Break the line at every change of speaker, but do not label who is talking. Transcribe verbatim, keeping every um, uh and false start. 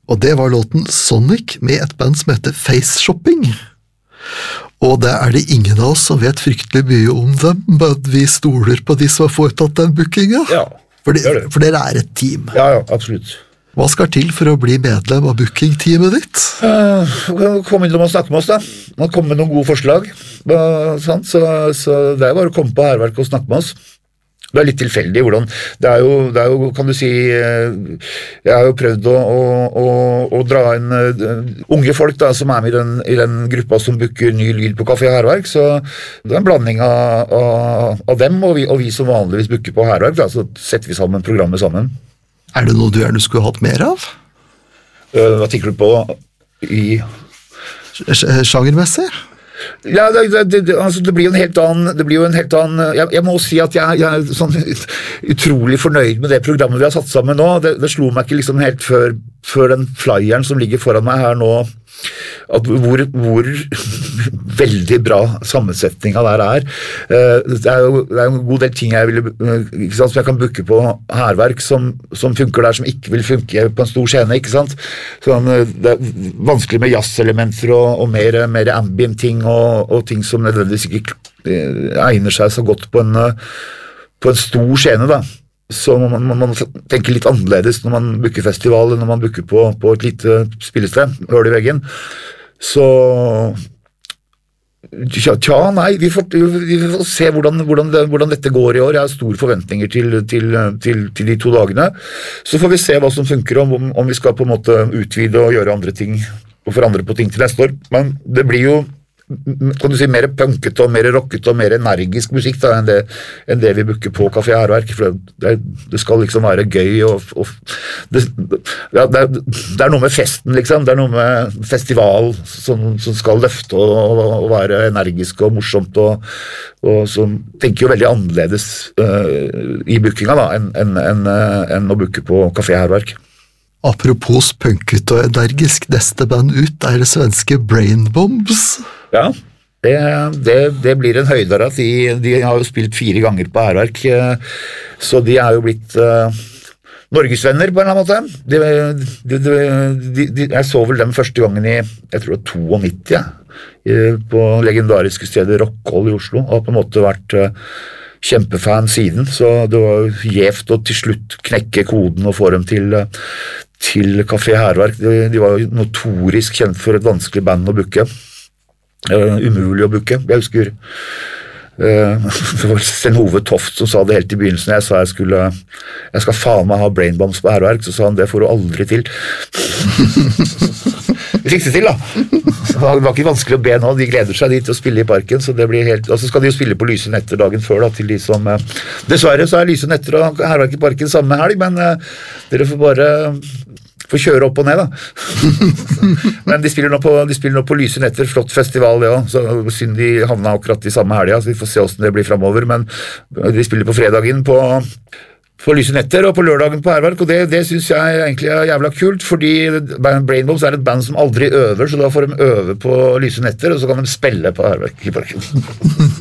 Og det var låten Sonic med et band som heter Face Shopping. Og det er det ingen av oss som vet fryktelig mye om dem, men vi stoler på de som har foretatt den bookingen.
Ja,
for, de,
det det.
for dere er et team.
Ja, ja, absolutt.
Hva skal til for å bli medlem av bookingteamet ditt?
Uh, kom inn og snakke med oss da. Man kommer med noen gode forslag. Uh, sant? Så, så det er bare å komme på Hærverk og snakke med oss. Det er litt tilfeldig hvordan, det er jo, det er jo kan du si, jeg har jo prøvd å, å, å, å dra inn uh, unge folk da, som er med i den, i den gruppa som booker ny lyd på Café Hærverk, så det er en blanding av, av, av dem og vi, og vi som vanligvis booker på Hærverk, da, så setter vi sammen programmet sammen.
Er det noe du gjerne skulle hatt mer av?
Uh, hva tenker du på i...
Sjangermessig?
Ja, det, det, det, altså det blir jo en helt annen, det blir jo en helt annen jeg, jeg må si at jeg, jeg er sånn utrolig fornøyd med det programmet vi har satt sammen nå. Det, det slo meg ikke liksom helt før, før den flyeren som ligger foran meg her nå, at hvor, hvor veldig bra sammensetninga der er. Det er jo det er en god del ting jeg ville, ikke sant, som jeg kan booke på Hærverk som, som funker der, som ikke vil funke på en stor scene, ikke sant? Sånn, det er vanskelig med jazz-elementer og, og mer, mer ambient ting og, og ting som nødvendigvis ikke egner seg så godt på en, på en stor scene da. Så man, man, man tenker litt annerledes når man booker festival enn når man booker på, på et lite spillested, hører i veggen. Så tja, tja nei, vi får, vi får se hvordan, hvordan, det, hvordan dette går i år. Jeg har store forventninger til, til, til, til de to dagene. Så får vi se hva som funker, om, om vi skal på en måte utvide og gjøre andre ting og forandre på ting til neste år. Men det blir jo kan du si, mer punket og mer rocket og mer energisk musikk da, enn, det, enn det vi booker på Café Hærverk, for det, det skal liksom være gøy og, og det, ja, det, er, det er noe med festen liksom, det er noe med festival som, som skal løfte og, og, og være energisk og morsomt og, og som tenker jo veldig annerledes uh, i bookinga da, enn en, en, en å booke på Café Hærverk.
Apropos punket og energisk, neste band ut er det svenske Brain Bombs.
Ja, det, det, det blir en høydere at de, de har jo spilt fire ganger på Hærverk, så de er jo blitt uh, norgesvenner på en eller annen måte. De, de, de, de, jeg så vel dem første gangen i, jeg tror det var nittito, ja, på legendariske stedet Rockhold i Oslo, og har på en måte vært uh, kjempefan siden, så det var gjevt å til slutt knekke koden og få dem til, til Café Hærverk. De, de var jo notorisk kjent for et vanskelig band å booke. Uh, umulig å booke. Jeg husker uh, det var Sten Hove Toft som sa det helt i begynnelsen. Jeg sa jeg skulle jeg skal faen meg ha Brain Bombs på Hærverk, så sa han det får du aldri til. Vi fikk det til da. Det var ikke vanskelig å be nå, de gleder seg dit til å spille i parken, så det blir helt, og så skal de jo spille på Lyse Netter dagen før da, til de som, uh, dessverre så er Lyse Netter og Hærverk i parken samme helg, men uh, dere får bare får kjøre opp og ned da. Men de spiller nå på, de spiller nå på Lyse Netter, flott festival ja, så synd de havna akkurat i samme helg, så vi får se hvordan det blir fremover, men de spiller på fredagen på, på Lyse Netter og på lørdagen på Hærverk, og det, det synes jeg egentlig er jævla kult, fordi Brain Bombs er et band som aldri øver, så da får de øve på Lyse Netter, og så kan de spille på Hærverk i parken.